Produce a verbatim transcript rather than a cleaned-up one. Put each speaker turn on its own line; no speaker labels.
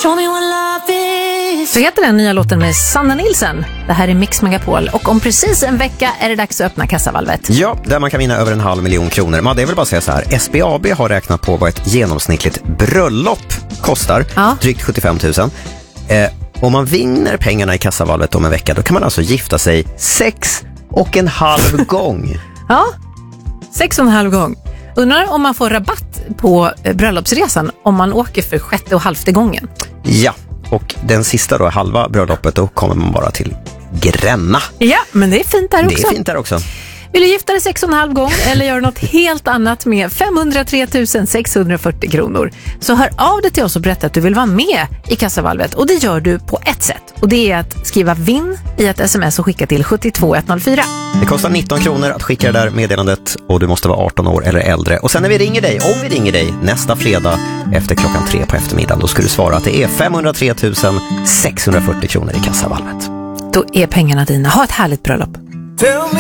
Show me what love is.
Så heter den nya låten med Sanna Nilsson. Det här är Mix Megapol och om precis en vecka är det dags att öppna kassavalvet.
Ja, där man kan vinna över en halv miljon kronor. Men det vill bara säga så här, S B A B har räknat på vad ett genomsnittligt bröllop kostar,
ja.
drygt sjuttiofem tusen. Eh, om man vinner pengarna i kassavalvet om en vecka, då kan man alltså gifta sig sex och en halv gång.
Ja, sex och en halv gång. Undrar om man får rabatt på bröllopsresan om man åker för sjätte och halvte gången.
Ja, och den sista då, halva bröllopet, då kommer man bara till Gränna.
Ja, men det är fint där också.
Det är fint där också.
Vill du gifta dig sex och en halv gång eller göra något helt annat med femhundratre tusen sexhundrafyrtio kronor, så hör av dig till oss och berätta att du vill vara med i kassavalvet. Och det gör du på ett sätt. Och det är att skriva vinn i ett sms och skicka till sjuttiotvå ett noll fyra.
Det kostar nitton kronor att skicka det där meddelandet och du måste vara arton år eller äldre. Och sen när vi ringer dig, om vi ringer dig nästa fredag efter klockan tre på eftermiddagen, då ska du svara att det är femhundratre tusen sexhundrafyrtio kronor i kassavalvet.
Då är pengarna dina. Ha ett härligt bröllop.